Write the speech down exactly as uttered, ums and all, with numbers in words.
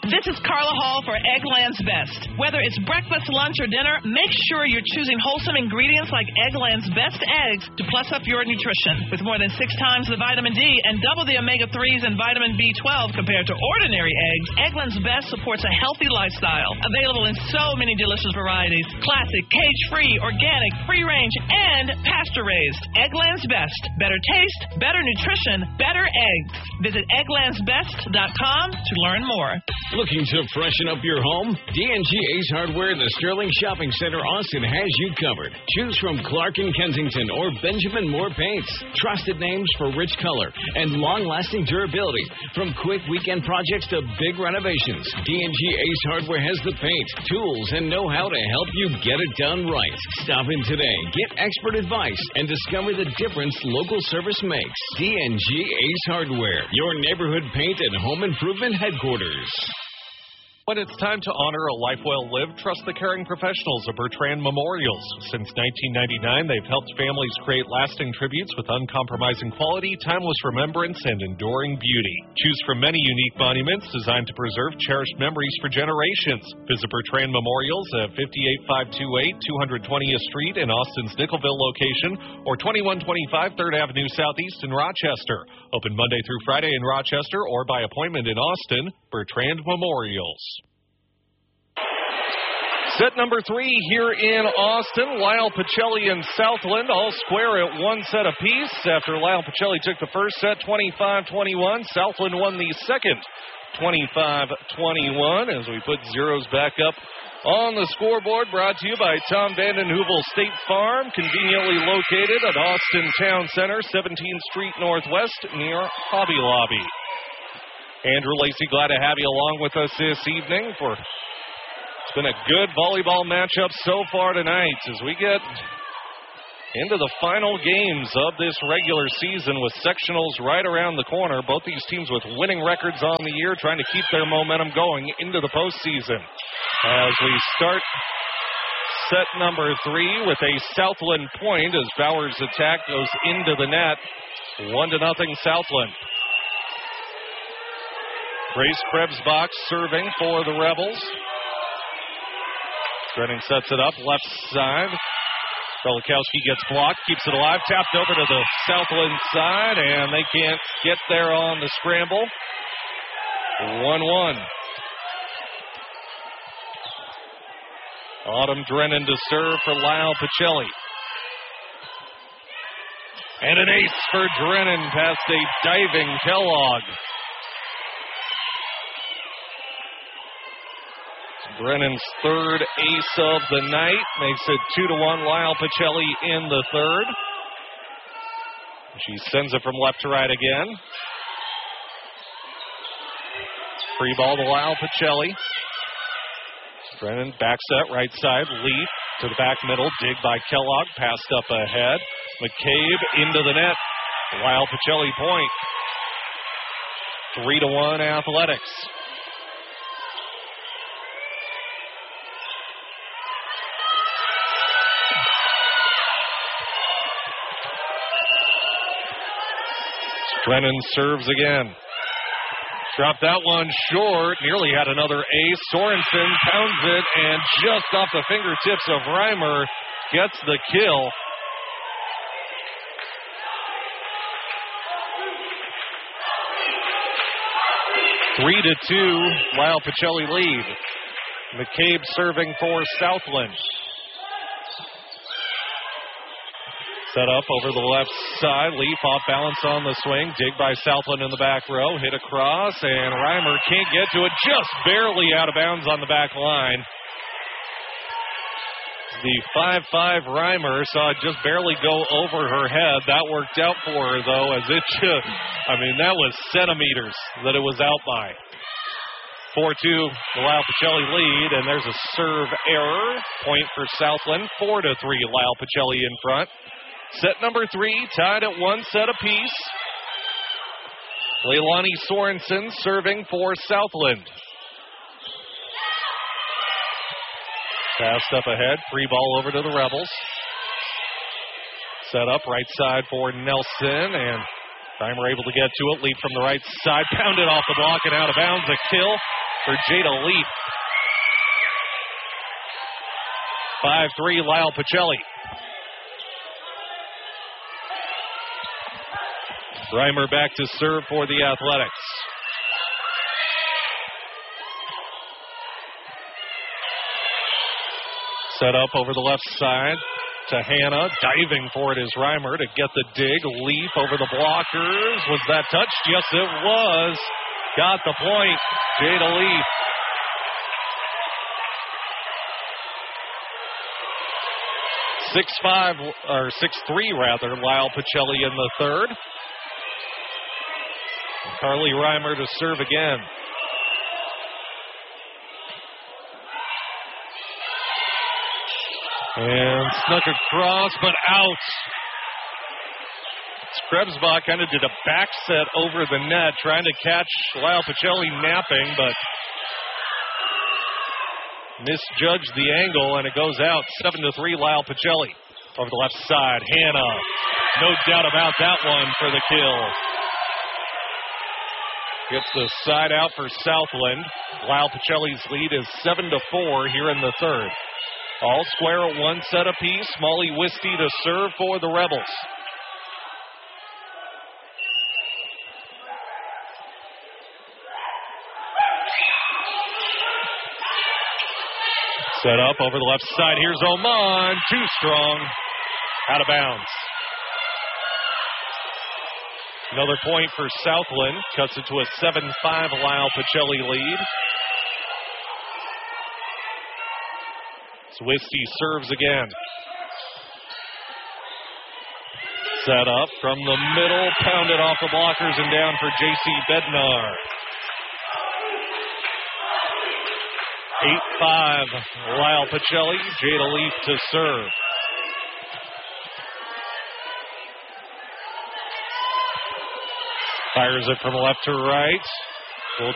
This is Carla Hall for Eggland's Best. Whether it's breakfast, lunch, or dinner, make sure you're choosing wholesome ingredients like Eggland's Best eggs to plus up your nutrition. With more than six times the vitamin D and double the omega threes and vitamin B twelve compared to ordinary eggs, Eggland's Best supports a healthy lifestyle. Available in so many delicious varieties: classic, cage-free, organic, free-range, and pasture-raised. Eggland's Best. Better taste, better nutrition, better eggs. Visit egglands best dot com to learn more. Looking to freshen up your home? D and G Ace Hardware in the Sterling Shopping Center, Austin has you covered. Choose from Clark and Kensington or Benjamin Moore paints. Trusted names for rich color and long-lasting durability. From quick weekend projects to big renovations, D and G Ace Hardware has the paint, tools, and know-how to help you get it done right. Stop in today, get expert advice, and discover the difference local service makes. D and G Ace Hardware, your neighborhood paint and home improvement headquarters. When it's time to honor a life well lived, trust the caring professionals of Bertrand Memorials. Since nineteen ninety-nine, they've helped families create lasting tributes with uncompromising quality, timeless remembrance, and enduring beauty. Choose from many unique monuments designed to preserve cherished memories for generations. Visit Bertrand Memorials at fifty-eight five two eight two twentieth Street in Austin's Nickelville location or twenty-one twenty-five third Avenue Southeast in Rochester. Open Monday through Friday in Rochester or by appointment in Austin. Bertrand Memorials. Set number three here in Austin. Lyle Pacelli and Southland all square at one set apiece. After Lyle Pacelli took the first set twenty-five twenty-one, Southland won the second twenty-five twenty-one. As we put zeros back up on the scoreboard, brought to you by Tom Vanden Heuvel State Farm, conveniently located at Austin Town Center, seventeenth Street Northwest, near Hobby Lobby. Andrew Lacey, glad to have you along with us this evening for it's been a good volleyball matchup so far tonight as we get into the final games of this regular season with sectionals right around the corner. Both these teams with winning records on the year, trying to keep their momentum going into the postseason. As we start set number three with a Southland point as Bauer's attack goes into the net. One to nothing Southland. Grace Krebsbach serving for the Rebels. Drennan sets it up, left side. Belikowski gets blocked, keeps it alive, tapped over to the Southland side, and they can't get there on the scramble. one one. Autumn Drennan to serve for Lyle Pacelli. And an ace for Drennan past a diving Kellogg. Brennan's third ace of the night makes it two to one. Lyle Pacelli in the third. She sends it from left to right again. Free ball to Lyle Pacelli. Brennan back set right side. Leaf to the back middle. Dig by Kellogg. Passed up ahead. McCabe into the net. Lyle Pacelli point. Three to one Athletics. Brennan serves again. Dropped that one short. Nearly had another ace. Sorensen pounds it, and just off the fingertips of Reimer gets the kill. Three to two, Lyle Pacelli lead. McCabe serving for Southland. Set up over the left side. Leaf off balance on the swing. Dig by Southland in the back row. Hit across, and Reimer can't get to it. Just barely out of bounds on the back line. The five five Reimer saw it just barely go over her head. That worked out for her, though, as it just, I mean, that was centimeters that it was out by. four two, the Lyle Pacelli lead, and there's a serve error. Point for Southland. four to three, Lyle Pacelli in front. Set number three, tied at one set apiece. Leilani Sorensen serving for Southland. Passed up ahead, free ball over to the Rebels. Set up right side for Nelson, and Reimer able to get to it. Lead from the right side, pounded off the block and out of bounds. A kill for Jada Leaf. five three Lyle Pacelli. Reimer back to serve for the Athletics. Set up over the left side to Hannah. Diving for it is Reimer to get the dig. Leaf over the blockers. Was that touched? Yes, it was. Got the point. Jada Leaf. six five, or six three rather, Lyle Pacelli in the third. Carly Reimer to serve again. And snuck across, but out. Krebsbach kind of did a back set over the net, trying to catch Lyle Pacelli napping, but misjudged the angle, and it goes out. seven to three, Lyle Pacelli. Over the left side, Hannah. No doubt about that one for the kill. Gets the side out for Southland. Lyle Pacelli's lead is seven to four here in the third. All square at one set apiece. Molly Wisty to serve for the Rebels. Set up over the left side. Here's Oman. Too strong. Out of bounds. Another point for Southland. Cuts it to a seven five Lyle Pacelli lead. Wisty serves again. Set up from the middle. Pounded off the blockers and down for J C Bednar. eight five Lyle Pacelli. Jada Leaf to serve. Fires it from left to right.